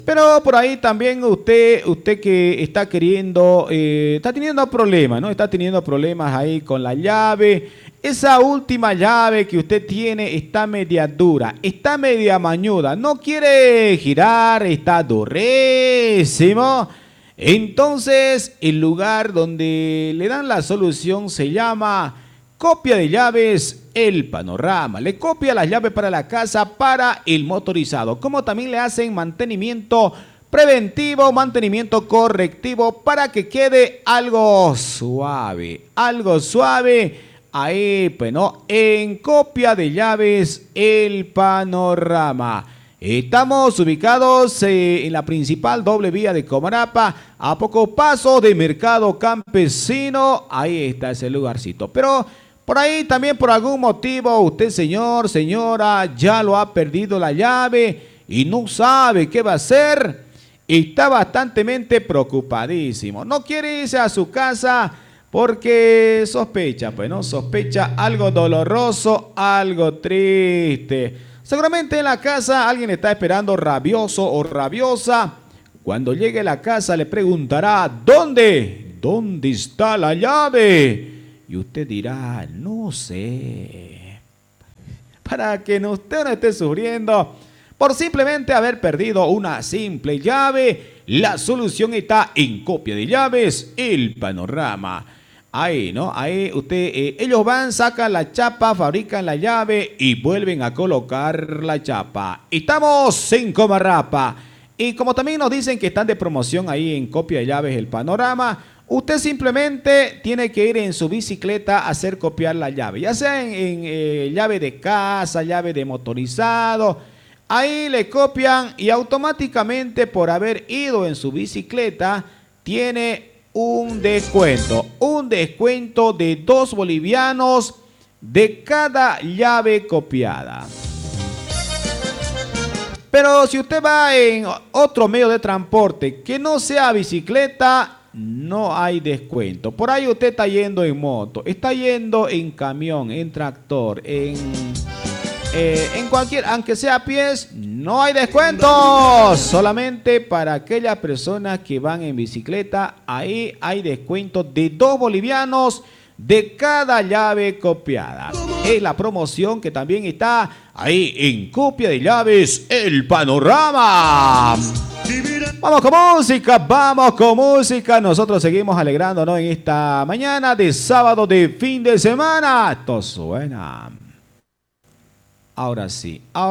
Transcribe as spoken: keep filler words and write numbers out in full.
Pero por ahí también usted, usted que está queriendo, eh, está teniendo problemas, ¿no? Está teniendo problemas ahí con la llave. Esa última llave que usted tiene está media dura, está media mañuda, no quiere girar, está durísimo. Entonces, el lugar donde le dan la solución se llama Copia de Llaves El Panorama. Le copia las llaves para la casa, para el motorizado, como también le hacen mantenimiento preventivo, mantenimiento correctivo para que quede algo suave, algo suave. Ahí, pues no, en Copia de Llaves El Panorama. Estamos ubicados eh, en la principal doble vía de Comarapa, a poco paso de Mercado Campesino. Ahí está ese lugarcito. Pero por ahí también por algún motivo usted, señor, señora, ya lo ha perdido la llave y no sabe qué va a hacer. Está bastantemente preocupadísimo. No quiere irse a su casa porque sospecha, pues no, sospecha algo doloroso, algo triste. Seguramente en la casa alguien está esperando rabioso o rabiosa. Cuando llegue a la casa le preguntará, ¿dónde? ¿Dónde está la llave? Y usted dirá, no sé. Para que no, usted no esté sufriendo por simplemente haber perdido una simple llave, la solución está en Copia de Llaves El Panorama. Ahí, ¿no? Ahí usted, eh, ellos van, sacan la chapa, fabrican la llave y vuelven a colocar la chapa. Estamos en Comarapa. Y como también nos dicen que están de promoción ahí en Copia de Llaves El Panorama, usted simplemente tiene que ir en su bicicleta a hacer copiar la llave. Ya sea en, en eh, llave de casa, llave de motorizado. Ahí le copian y automáticamente por haber ido en su bicicleta tiene un descuento, un descuento de dos bolivianos de cada llave copiada. Pero si usted va en otro medio de transporte que no sea bicicleta, no hay descuento. Por ahí usted está yendo en moto, está yendo en camión, en tractor, en, eh, en cualquier, aunque sea a pies, no hay descuentos. Solamente para aquellas personas que van en bicicleta, ahí hay descuento de dos bolivianos de cada llave copiada. Es la promoción que también está ahí en Copia de Llaves El Panorama. Vamos con música, vamos con música. Nosotros seguimos alegrándonos en esta mañana de sábado de fin de semana. Esto suena. Ahora sí. Ahora